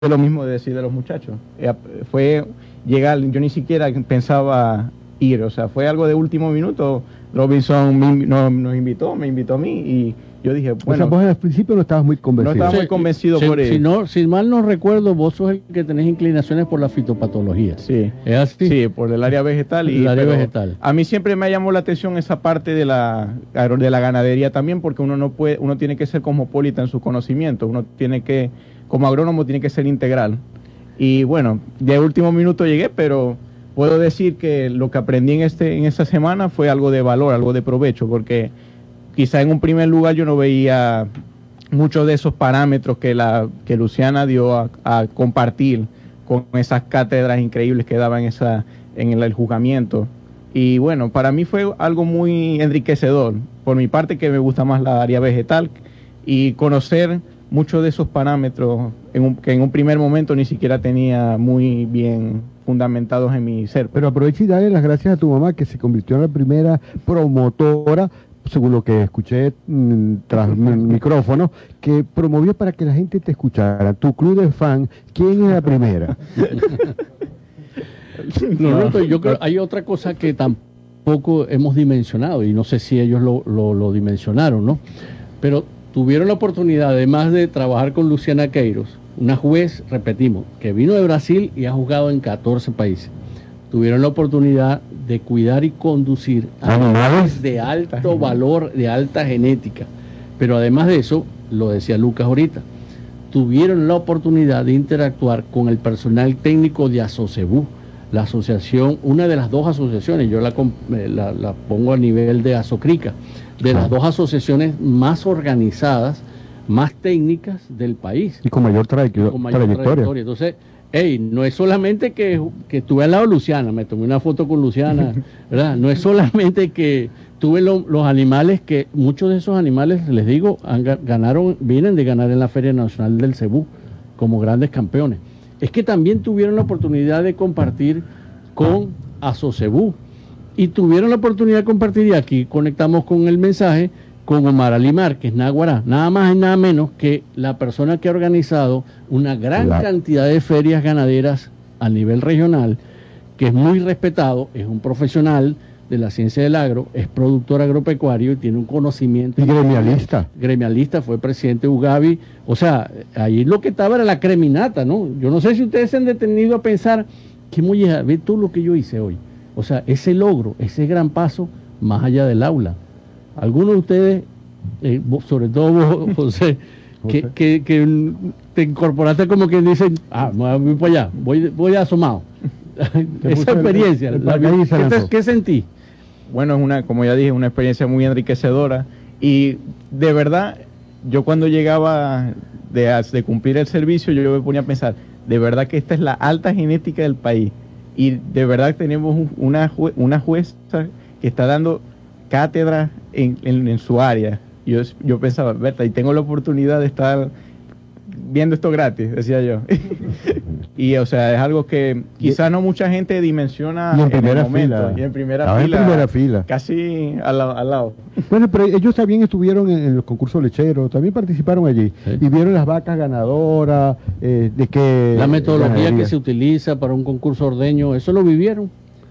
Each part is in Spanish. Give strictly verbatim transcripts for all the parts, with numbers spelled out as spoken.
lo mismo de decir de los muchachos. Eh, Fue llegar, yo ni siquiera pensaba ir, o sea, fue algo de último minuto. Robinson me, no, nos invitó, me invitó a mí y yo dije, bueno. O sea, vos al principio no estabas muy convencido. No estaba muy convencido si, por si, él. Si, no, si mal no recuerdo, vos sos el que tenés inclinaciones por la fitopatología. Sí. ¿Es así? Sí, por el área vegetal. Y, el área vegetal. A mí siempre me llamó la atención esa parte de la, de la ganadería también, porque uno no puede, uno tiene que ser cosmopolita en sus conocimientos, uno tiene que, como agrónomo, tiene que ser integral. Y bueno, de último minuto llegué, pero puedo decir que lo que aprendí en, este, en esta semana fue algo de valor, algo de provecho, porque quizá en un primer lugar yo no veía muchos de esos parámetros que, la, que Luciana dio a, a compartir con esas cátedras increíbles que daban esa, en el, el juzgamiento. Y bueno, para mí fue algo muy enriquecedor, por mi parte que me gusta más la área vegetal, y conocer muchos de esos parámetros en un, que en un primer momento ni siquiera tenía muy bien fundamentados en mi ser. Pero aprovecha y dale las gracias a tu mamá, que se convirtió en la primera promotora, según lo que escuché mmm, tras el micrófono, que promovió para que la gente te escuchara. Tu club de fan, ¿quién es la primera? No, no, yo creo hay otra cosa que tampoco hemos dimensionado, y no sé si ellos lo, lo, lo dimensionaron, ¿no? Pero tuvieron la oportunidad, además de trabajar con Luciana Queiroz, una juez, repetimos, que vino de Brasil y ha juzgado en catorce países. Tuvieron la oportunidad de cuidar y conducir animales de alto valor, de alta genética. Pero además de eso, lo decía Lucas ahorita, tuvieron la oportunidad de interactuar con el personal técnico de Asocebú, la asociación, una de las dos asociaciones, yo la, la, la pongo a nivel de Asocrica, de las dos asociaciones más organizadas, más técnicas del país. Y con mayor, trayectoria. Con mayor trayectoria. Entonces, hey, no es solamente que, que estuve al lado de Luciana, me tomé una foto con Luciana, ¿verdad? No es solamente que tuve lo, los animales, que muchos de esos animales, les digo, han, ganaron, vienen de ganar en la Feria Nacional del Cebú como grandes campeones. Es que también tuvieron la oportunidad de compartir con Asocebú y tuvieron la oportunidad de compartir, y aquí conectamos con el mensaje, con Omar Ali Márquez, Naguará, nada más y nada menos que la persona que ha organizado una gran claro. cantidad de ferias ganaderas a nivel regional, que es muy respetado, es un profesional de la ciencia del agro, es productor agropecuario y tiene un conocimiento. Y gremialista. Gremialista, fue presidente de Ugavi. O sea, ahí lo que estaba era la creminata, ¿no? Yo no sé si ustedes se han detenido a pensar, qué molleja, ve tú lo que yo hice hoy. O sea, ese logro, ese gran paso más allá del aula. Algunos de ustedes, eh, vos, sobre todo vos, José, que, que, que te incorporaste como quien dice, ah, voy para allá, voy, voy asomado. Esa experiencia, el, el, la, ¿qué, te, ¿qué sentí? Bueno, es una, como ya dije, una experiencia muy enriquecedora, y de verdad, yo cuando llegaba de, de cumplir el servicio, yo me ponía a pensar, de verdad que esta es la alta genética del país, y de verdad tenemos una, jue, una jueza que está dando cátedra en, en, en su área. Yo, yo pensaba, Berta, y tengo la oportunidad de estar viendo esto gratis, decía yo. Y o sea, es algo que quizás no mucha gente dimensiona y en, en primera el momento. Fila. Y en primera Estaba fila. En primera fila. Casi al, al lado. Bueno, pero ellos también estuvieron en, en los concursos lecheros, también participaron allí. ¿Sí? Y vieron las vacas ganadoras, eh, de que... La metodología ganadería. Que se utiliza para un concurso ordeño, ¿eso lo vivieron?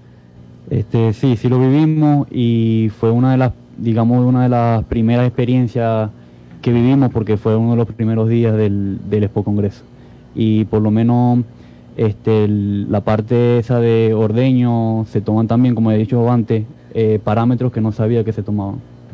Este, sí, sí lo vivimos, y fue una de las, digamos, una de las primeras experiencias que vivimos, porque fue uno de los primeros días del, del Expo Congreso. Y por lo menos este, el, la parte esa de ordeño, se toman también, como he dicho antes, eh, parámetros que no sabía que se tomaban.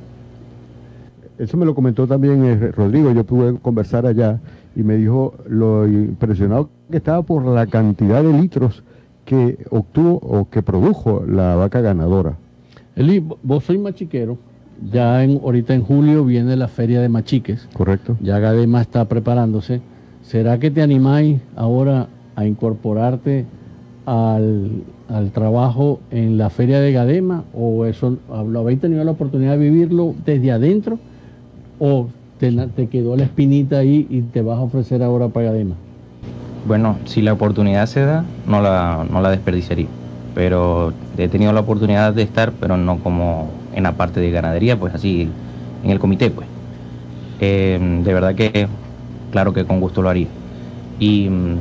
Eso me lo comentó también eh, Rodrigo, yo pude conversar allá, y me dijo lo impresionado que estaba por la cantidad de litros que obtuvo o que produjo la vaca ganadora. Eli, vos sois machiquero, ya en, ahorita en julio viene la feria de machiques. Correcto. Ya Gadema está preparándose. ¿Será que te animáis ahora a incorporarte al, al trabajo en la feria de Gadema? ¿O eso lo habéis tenido la oportunidad de vivirlo desde adentro? ¿O te, te quedó la espinita ahí y te vas a ofrecer ahora para Gadema? Bueno, si la oportunidad se da, no la, no la desperdiciaría. Pero he tenido la oportunidad de estar, pero no como en la parte de ganadería, pues así, en el comité, pues. Eh, de verdad que, claro que con gusto lo haría. y mm,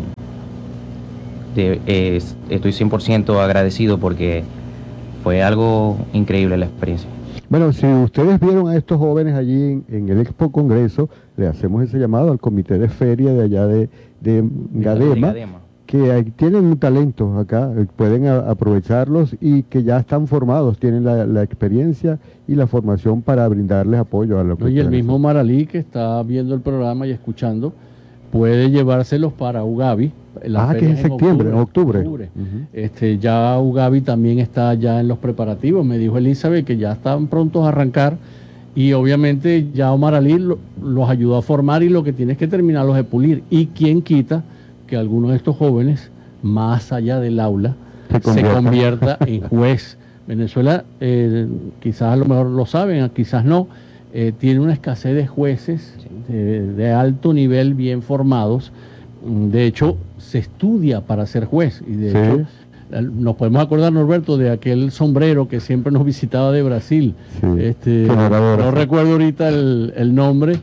de- es- estoy cien por ciento agradecido porque fue algo increíble la experiencia. Bueno, si ustedes vieron a estos jóvenes allí en, en el Expo Congreso, le hacemos ese llamado al comité de feria de allá de, de Gadema, Gadema. que hay- tienen un talento acá, eh, pueden a- aprovecharlos y que ya están formados, tienen la, la experiencia y la formación para brindarles apoyo a lo que ¿No? Y el ustedes mismo hacen. Maralí, que está viendo el programa y escuchando, puede llevárselos para Ugavi. las Ah, que es en ferias septiembre, en octubre. octubre. Ujú. Este, ya Ugavi también está ya en los preparativos. Me dijo Elizabeth que ya están prontos a arrancar y obviamente ya Omar Ali lo- los ayudó a formar y lo que tiene es que terminarlos de pulir. Y quién quita que alguno de estos jóvenes, más allá del aula, Se se convierta. convierta en juez. Venezuela, eh, quizás a lo mejor lo saben, quizás no, eh, tiene una escasez de jueces de, de alto nivel bien formados. Mm, De hecho, se estudia para ser juez. Y de Sí. hecho, eh, nos podemos acordar, Norberto, de aquel sombrero que siempre nos visitaba de Brasil. Sí, Este, que no era de no Brasil. recuerdo ahorita el, el nombre.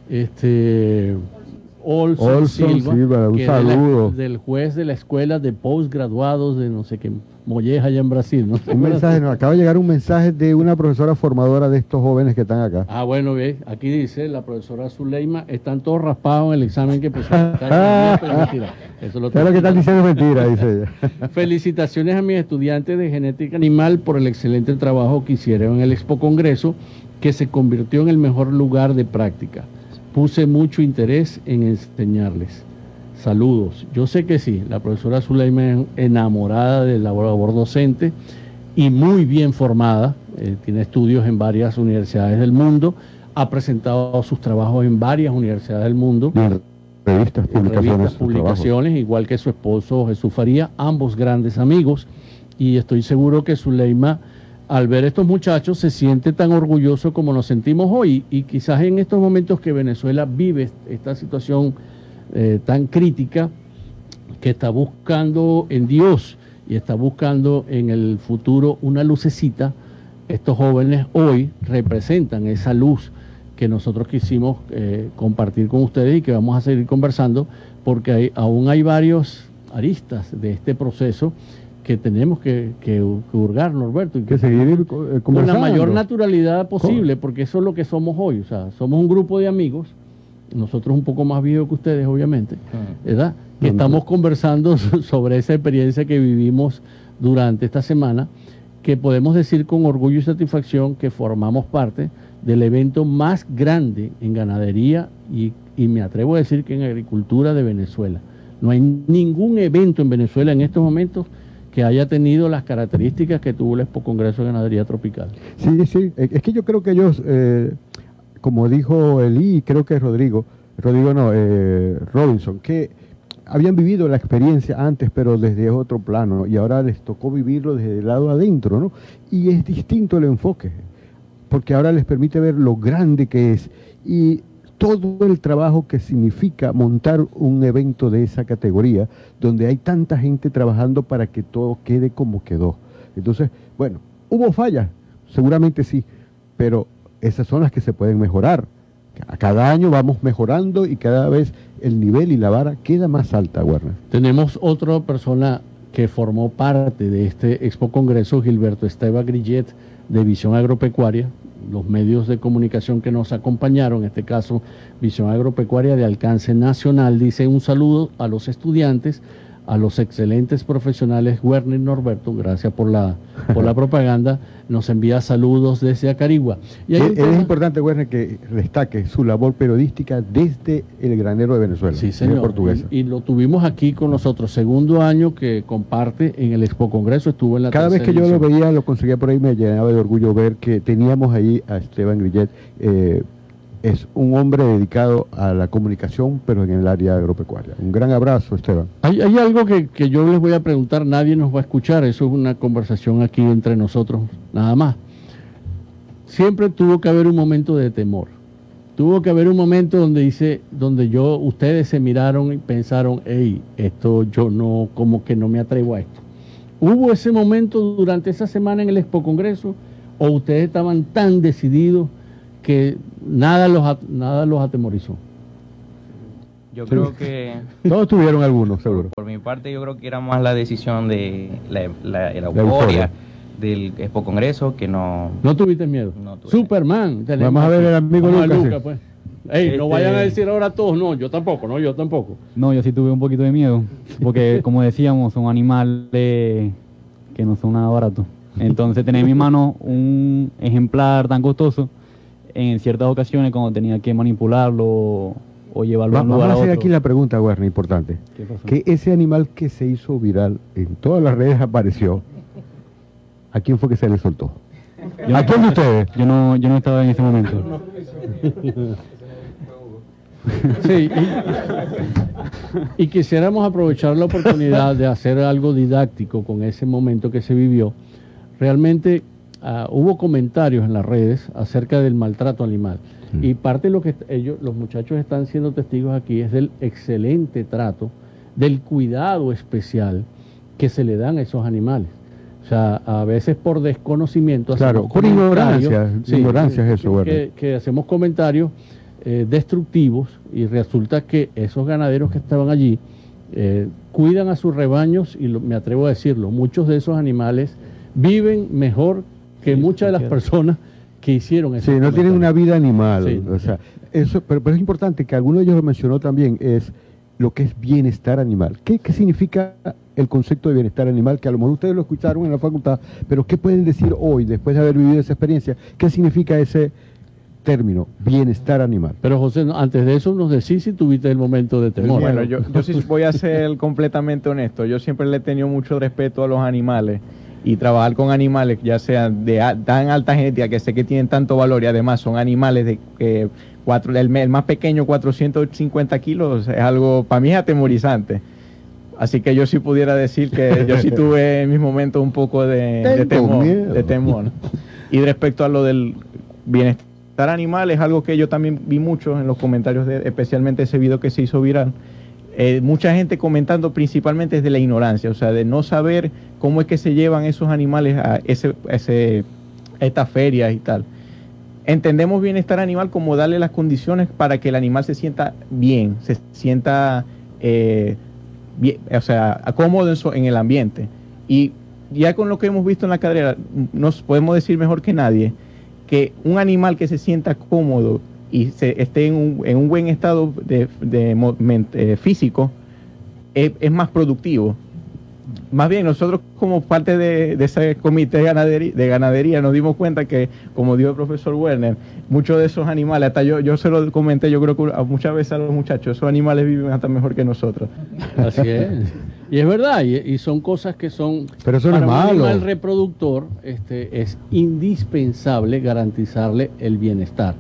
Este, Olson, Olson Silva, Silva, un que es de la- saludo. del juez de la escuela de postgraduados de no sé qué, Molleja allá en Brasil. ¿No? Un mensaje, nos acaba de llegar un mensaje de una profesora formadora de estos jóvenes que están acá. Ah, bueno, ve, aquí dice la profesora Zuleima, están todos raspados en el examen que presentaron. No, pero mentira, eso lo Claro que están diciendo mentira, dice ella. Felicitaciones a mis estudiantes de genética animal por el excelente trabajo que hicieron en el Expo Congreso, que se convirtió en el mejor lugar de práctica. Puse mucho interés en enseñarles. Saludos. Yo sé que sí, la profesora Zuleima es enamorada de la labor docente y muy bien formada. Eh, tiene estudios en varias universidades del mundo, ha presentado sus trabajos en varias universidades del mundo. Y en revistas, En publicaciones. revistas, sus publicaciones, igual que su esposo Jesús Faría, ambos grandes amigos, y estoy seguro que Zuleima, al ver estos muchachos, se siente tan orgulloso como nos sentimos hoy, y quizás en estos momentos que Venezuela vive esta situación eh, tan crítica, que está buscando en Dios y está buscando en el futuro una lucecita, estos jóvenes hoy representan esa luz que nosotros quisimos eh, compartir con ustedes y que vamos a seguir conversando, porque hay, aún hay varios aristas de este proceso que tenemos que, que, que hurgar, Norberto, y Que seguir eh, con la conversando. mayor naturalidad posible, porque eso es lo que somos hoy. O sea, somos un grupo de amigos, nosotros un poco más viejos que ustedes, obviamente, ¿verdad? Que Ujú. estamos conversando sobre esa experiencia que vivimos durante esta semana, que podemos decir con orgullo y satisfacción que formamos parte del evento más grande en ganadería y, y me atrevo a decir que en agricultura de Venezuela. No hay ningún evento en Venezuela en estos momentos que haya tenido las características que tuvo el Expo Congreso de Ganadería Tropical. Sí, sí. Eh, Es que yo creo que ellos, eh, como dijo Eli, y creo que Rodrigo, Rodrigo no, eh, Robinson, que habían vivido la experiencia antes, pero desde otro plano, ¿no? Y ahora les tocó vivirlo desde el lado adentro, ¿no? Y es distinto el enfoque, porque ahora les permite ver lo grande que es y todo el trabajo que significa montar un evento de esa categoría, donde hay tanta gente trabajando para que todo quede como quedó. Entonces, bueno, hubo fallas, seguramente sí, pero esas son las que se pueden mejorar. A cada año vamos mejorando y cada vez el nivel y la vara queda más alta, Werner. Tenemos otra persona que formó parte de este Expo Congreso, Gilberto Esteban Grillet, de Visión Agropecuaria, los medios de comunicación que nos acompañaron, en este caso Visión Agropecuaria de alcance nacional, dice un saludo a los estudiantes, a los excelentes profesionales. Werner Norberto, gracias por la, por la propaganda, nos envía saludos desde Acarigua. Y hay un Es, es tema- importante, Werner, que destaque su labor periodística desde el granero de Venezuela, Sí, en señor. portuguesa. Y, y lo tuvimos aquí con nosotros, segundo año que comparte en el Expo Congreso, estuvo en la Cada vez que tercera yo lo edición. veía, lo conseguía por ahí, me llenaba de orgullo ver que teníamos ahí a Esteban Grillet. Eh, es un hombre dedicado a la comunicación, pero en el área agropecuaria. Un gran abrazo, Esteban. Hay, hay algo que, que yo les voy a preguntar, nadie nos va a escuchar, eso es una conversación aquí entre nosotros, nada más. Siempre tuvo que haber un momento de temor. Tuvo que haber un momento donde dice, donde yo, ustedes se miraron y pensaron, hey, esto yo no, como que no me atrevo a esto. ¿Hubo ese momento durante esa semana en el Expo Congreso? ¿O ustedes estaban tan decididos que nada los, at- nada los atemorizó? Yo creo que... Todos tuvieron algunos, seguro. Por mi parte, yo creo que era más la decisión de la, la, la euforia. euforia del Expo Congreso que no... ¿No tuviste miedo? No tuve Superman. Vamos a ver el amigo Vamos a Lucas. Lucas, pues. Ey, no Este- vayan a decir ahora todos, no, yo tampoco, no, yo tampoco. No, yo sí tuve un poquito de miedo, porque como decíamos, son animales que no son nada baratos. Entonces tener en mi mano un ejemplar tan costoso, en ciertas ocasiones cuando tenía que manipularlo o llevarlo Va- a un vamos lugar a a hacer otro. aquí la pregunta, Werner, importante. ¿Qué pasó? Que ese animal que se hizo viral en todas las redes apareció, ¿a quién fue que se le soltó? Yo ¿A no- quién de ustedes? Yo no, yo no estaba en ese momento. Sí, y, y quisiéramos aprovechar la oportunidad de hacer algo didáctico con ese momento que se vivió. Realmente ah, hubo comentarios en las redes acerca del maltrato animal. Mm. Y parte de lo que ellos, los muchachos están siendo testigos aquí es del excelente trato, del cuidado especial que se le dan a esos animales. O sea, a veces por desconocimiento. Claro, hacemos por comentarios- ignorancia, ignorancia es eso, que, Werner. que hacemos comentarios eh, destructivos y resulta que esos ganaderos que estaban allí eh, cuidan a sus rebaños y lo- me atrevo a decirlo, muchos de esos animales viven mejor que Sí, muchas de las cualquiera. personas que hicieron eso. Sí, no tienen una vida animal. Sí. O sea, eso, pero, pero es importante que alguno de ellos lo mencionó también, es lo que es bienestar animal. ¿Qué, qué significa el concepto de bienestar animal? Que a lo mejor ustedes lo escucharon en la facultad, pero ¿qué pueden decir hoy, después de haber vivido esa experiencia? ¿Qué significa ese término, bienestar animal? Pero José, no, antes de eso nos decís si tuviste el momento de temor. Bueno, yo, yo sí voy a ser completamente honesto. Yo siempre le he tenido mucho respeto a los animales y trabajar con animales, ya sean de a- tan alta genética que sé que tienen tanto valor y además son animales de que cuatro, el, me- el más pequeño cuatrocientos cincuenta kilos es algo para mí es atemorizante. Así que yo sí pudiera decir que yo sí tuve en mis momentos un poco de, de Tengo temor, miedo. de temor. Y respecto a lo del bienestar animal, es algo que yo también vi mucho en los comentarios, de, especialmente ese video que se hizo viral. Eh, mucha gente comentando principalmente desde la ignorancia, o sea, de no saber cómo es que se llevan esos animales a, ese, ese, a estas ferias y tal. Entendemos bienestar animal como darle las condiciones para que el animal se sienta bien, se sienta eh, bien, o sea, cómodo en, su- en el ambiente. Y ya con lo que hemos visto en la cadera, nos podemos decir mejor que nadie que un animal que se sienta cómodo y se, esté en un, en un buen estado de, de mo- men- eh, físico, es, es más productivo. Más bien, nosotros como parte de, de ese comité de ganadería, de ganadería nos dimos cuenta que, como dijo el profesor Werner, muchos de esos animales, hasta yo, yo se lo comenté, yo creo que a- muchas veces a los muchachos, esos animales viven hasta mejor que nosotros. Así es. Y es verdad, y, y son cosas que son... Pero eso no para es un malo. animal reproductor este, es indispensable garantizarle el bienestar,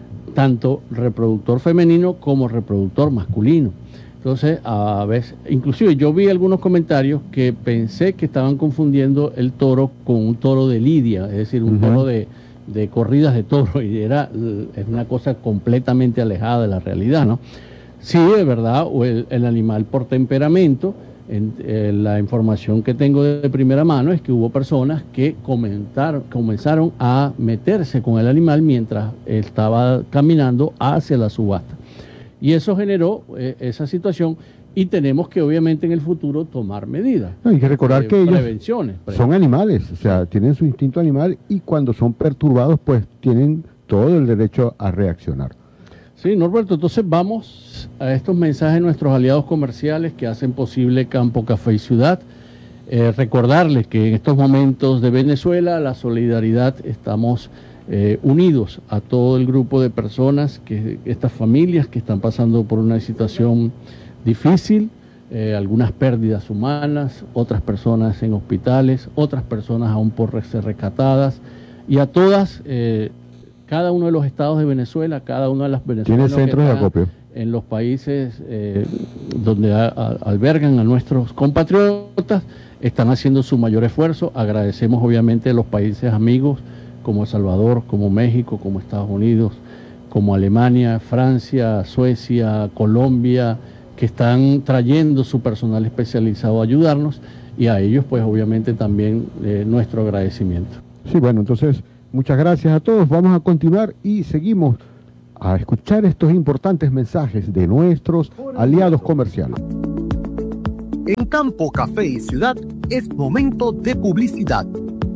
tanto reproductor femenino como reproductor masculino. Entonces, a veces, inclusive yo vi algunos comentarios que pensé que estaban confundiendo el toro con un toro de lidia, es decir, un Ujú. toro de, de corridas de toro, y era eh, es una cosa completamente alejada de la realidad, ¿no? Sí, de verdad, o el, el animal por temperamento, en, eh, la información que tengo de primera mano es que hubo personas que comentaron, comenzaron a meterse con el animal mientras estaba caminando hacia la subasta. Y eso generó eh, esa situación y tenemos que obviamente en el futuro tomar medidas. No, hay que recordar eh, que ellos prevenciones. pre- son animales, o sea, tienen su instinto animal y cuando son perturbados, pues tienen todo el derecho a reaccionar. Sí, Norberto, entonces vamos a estos mensajes de nuestros aliados comerciales que hacen posible Campo Café y Ciudad. Eh, recordarles que en estos momentos de Venezuela, la solidaridad, estamos eh, unidos a todo el grupo de personas, que estas familias que están pasando por una situación difícil, eh, algunas pérdidas humanas, otras personas en hospitales, otras personas aún por ser rescatadas, y a todas, eh, cada uno de los estados de Venezuela, cada una de las Tiene venezolanas que centros de están acopio. en los países eh, donde a- a- albergan a nuestros compatriotas, están haciendo su mayor esfuerzo. Agradecemos obviamente a los países amigos como El Salvador, como México, como Estados Unidos, como Alemania, Francia, Suecia, Colombia, que están trayendo su personal especializado a ayudarnos, y a ellos pues obviamente también eh, nuestro agradecimiento. Sí, bueno, entonces muchas gracias a todos. Vamos a continuar y seguimos a escuchar estos importantes mensajes de nuestros aliados comerciales. En Campo, Café y Ciudad es momento de publicidad.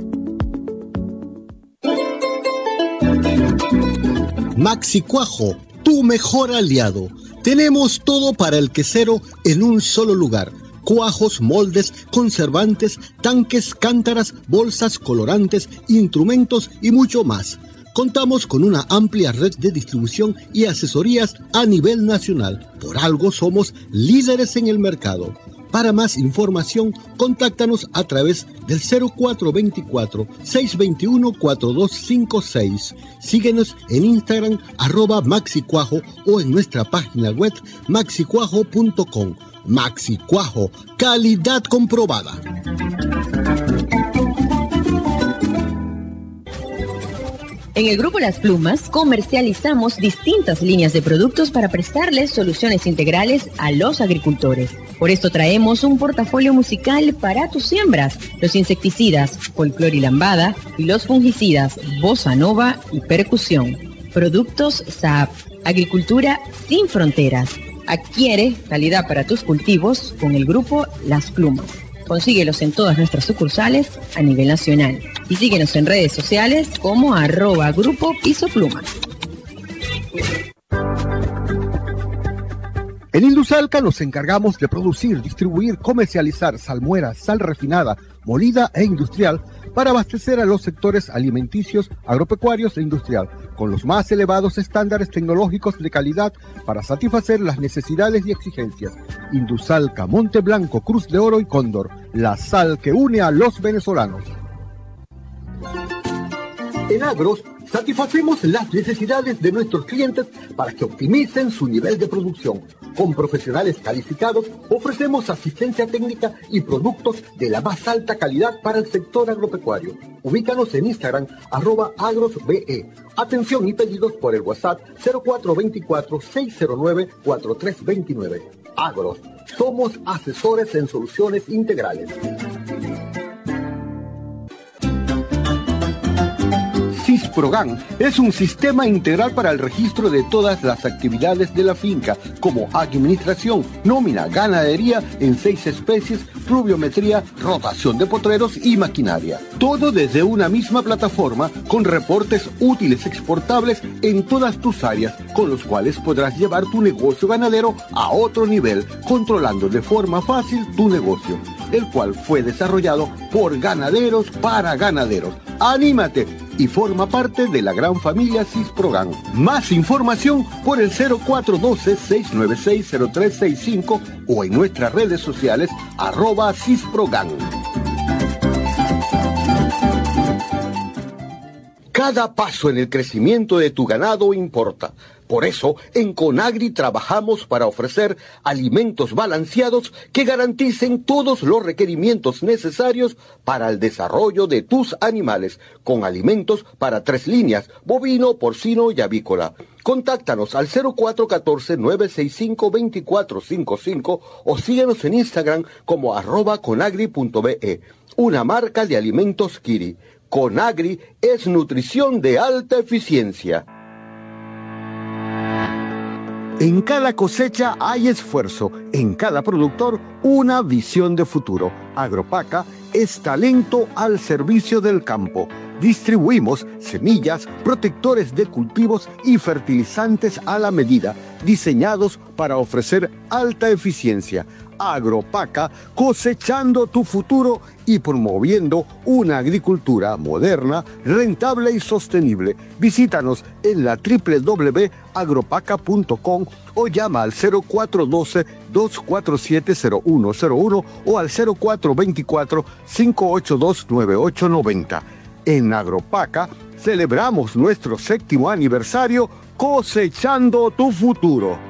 Maxi Cuajo, tu mejor aliado. Tenemos todo para el quesero en un solo lugar. Cuajos, moldes, conservantes, tanques, cántaras, bolsas, colorantes, instrumentos y mucho más. Contamos con una amplia red de distribución y asesorías a nivel nacional. Por algo somos líderes en el mercado. Para más información, contáctanos a través del cero cuatro veinticuatro, seiscientos veintiuno, cuarenta y dos cincuenta y seis. Síguenos en Instagram, arroba maxicuajo, o en nuestra página web maxicuajo punto com. Maxicuajo, calidad comprobada. En el Grupo Las Plumas comercializamos distintas líneas de productos para prestarles soluciones integrales a los agricultores. Por esto traemos un portafolio musical para tus siembras, los insecticidas Folclor y Lambada y los fungicidas Bossa Nova y Percusión. Productos Saab, agricultura sin fronteras. Adquiere calidad para tus cultivos con el Grupo Las Plumas. Consíguelos en todas nuestras sucursales a nivel nacional. Y síguenos en redes sociales como arroba Grupo Piso Plumas. En Indusalca nos encargamos de producir, distribuir, comercializar salmuera, sal refinada, molida e industrial para abastecer a los sectores alimenticios, agropecuarios e industrial, con los más elevados estándares tecnológicos de calidad para satisfacer las necesidades y exigencias. Indusalca, Monte Blanco, Cruz de Oro y Cóndor, la sal que une a los venezolanos. En Agros, satisfacemos las necesidades de nuestros clientes para que optimicen su nivel de producción. Con profesionales calificados, ofrecemos asistencia técnica y productos de la más alta calidad para el sector agropecuario. Ubícanos en Instagram, arroba agrosbe. Atención y pedidos por el WhatsApp cero cuatro veinticuatro, seiscientos nueve, cuarenta y tres veintinueve. Agros, somos asesores en soluciones integrales. Sisprogan es un sistema integral para el registro de todas las actividades de la finca, como administración, nómina, ganadería en seis especies, pluviometría, rotación de potreros y maquinaria. Todo desde una misma plataforma con reportes útiles exportables en todas tus áreas, con los cuales podrás llevar tu negocio ganadero a otro nivel, controlando de forma fácil tu negocio, el cual fue desarrollado por ganaderos para ganaderos. ¡Anímate! Y forma parte de la gran familia Sisprogan. Más información por el cero cuatro uno dos, seis nueve seis, cero tres seis cinco o en nuestras redes sociales arroba Sisprogan. Cada paso en el crecimiento de tu ganado importa. Por eso, en Conagri trabajamos para ofrecer alimentos balanceados que garanticen todos los requerimientos necesarios para el desarrollo de tus animales, con alimentos para tres líneas, bovino, porcino y avícola. Contáctanos al cero cuatro uno cuatro, nueve seis cinco, dos cuatro cinco cinco o síguenos en Instagram como arroba conagri punto be, una marca de alimentos Kiri. Conagri es nutrición de alta eficiencia. En cada cosecha hay esfuerzo, en cada productor una visión de futuro. Agropaca es talento al servicio del campo. Distribuimos semillas, protectores de cultivos y fertilizantes a la medida, diseñados para ofrecer alta eficiencia. Agropaca, cosechando tu futuro y promoviendo una agricultura moderna, rentable y sostenible. Visítanos en la doble u doble u doble u punto agropaca punto com o llama al cero cuatro uno dos, dos cuatro siete, cero uno cero uno o al cero cuatro veinticuatro, cinco ocho dos, nueve ocho noventa. En Agropaca celebramos nuestro séptimo aniversario cosechando tu futuro.